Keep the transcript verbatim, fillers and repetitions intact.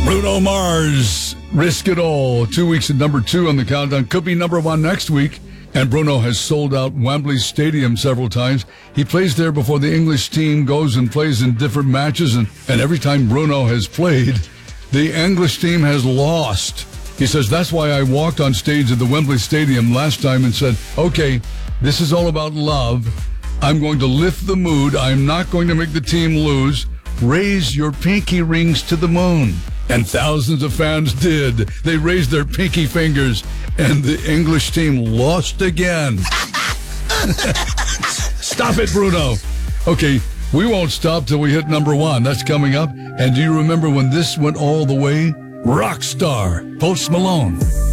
Bruno Mars, Risk It All. Two weeks at number two on the countdown. Could be number one next week. And Bruno has sold out Wembley Stadium several times. He plays there before the English team goes and plays in different matches. And, and every time Bruno has played, the English team has lost. He says, that's why I walked on stage at the Wembley Stadium last time and said, okay, this is all about love. I'm going to lift the mood. I'm not going to make the team lose. Raise your pinky rings to the moon. And thousands of fans did. They raised their pinky fingers, and the English team lost again. Stop it, Bruno. Okay, we won't stop till we hit number one. That's coming up. And do you remember when this went all the way? Rockstar, Post Malone.